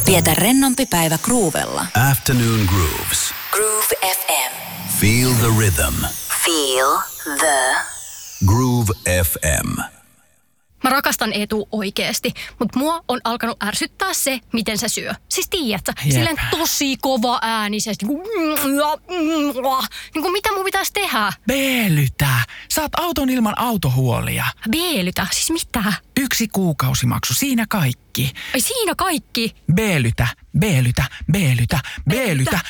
Vietä rennompi päivä Groovella. Afternoon Grooves. Groove FM. Feel the rhythm. Feel the... Groove FM. Mä rakastan Eetu oikeesti, mutta mua on alkanut ärsyttää se, miten se syö. Siis tiedätkö, silleen tosi kova äänisesti. Niin kuin mitä mun pitäisi tehdä? Beelytä. Saat auton ilman autohuolia. Beelytä? Siis mitä? 1 kuukausimaksu, siinä kaikki. Ai siinä kaikki? Beelytä, beelytä, beelytä, beelytä,